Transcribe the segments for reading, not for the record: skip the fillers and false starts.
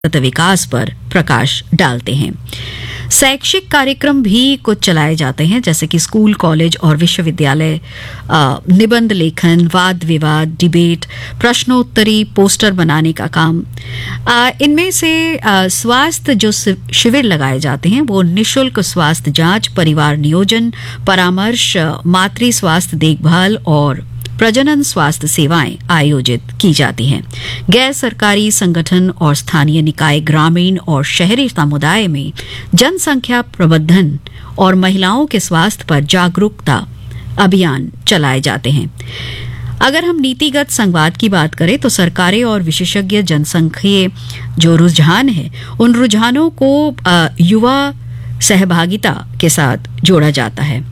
विकास पर प्रकाश डालते हैं। शैक्षिक कार्यक्रम भी कुछ चलाए जाते हैं, जैसे कि स्कूल, कॉलेज और विश्वविद्यालय निबंध लेखन, वाद विवाद, डिबेट, प्रश्नोत्तरी, पोस्टर बनाने का काम। इनमें से स्वास्थ्य जो शिविर लगाए जाते हैं वो निःशुल्क स्वास्थ्य जांच, परिवार नियोजन, परामर्श, मातृ स्वास्थ्य देखभाल और प्रजनन स्वास्थ्य सेवाएं आयोजित की जाती हैं। गैर सरकारी संगठन और स्थानीय निकाय ग्रामीण और शहरी समुदाय में जनसंख्या प्रबंधन और महिलाओं के स्वास्थ्य पर जागरूकता अभियान चलाए जाते हैं। अगर हम नीतिगत संवाद की बात करें तो सरकारें और विशेषज्ञ जनसंख्यीय जो रुझान है उन रुझानों को युवा सहभागिता के साथ जोड़ा जाता है।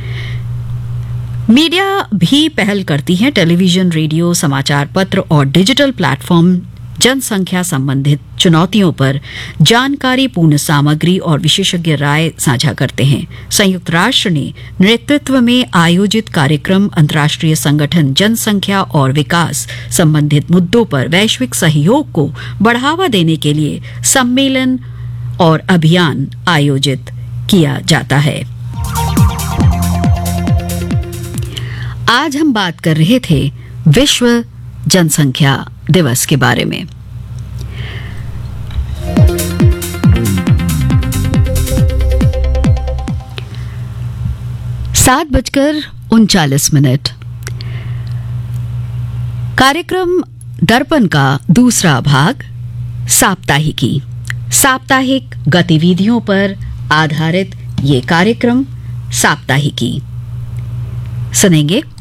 मीडिया भी पहल करती है। टेलीविजन, रेडियो, समाचार पत्र और डिजिटल प्लेटफॉर्म जनसंख्या संबंधित चुनौतियों पर जानकारीपूर्ण सामग्री और विशेषज्ञ राय साझा करते हैं। संयुक्त राष्ट्र ने नेतृत्व में आयोजित कार्यक्रम अंतर्राष्ट्रीय संगठन जनसंख्या और विकास संबंधित मुद्दों पर वैश्विक सहयोग को बढ़ावा देने के लिए सम्मेलन और अभियान आयोजित किया जाता है। आज हम बात कर रहे थे विश्व जनसंख्या दिवस के बारे में। सात बजकर 39 मिनट। कार्यक्रम दर्पण का दूसरा भाग साप्ताहिक गतिविधियों पर आधारित ये कार्यक्रम साप्ताहिकी सुनेंगे।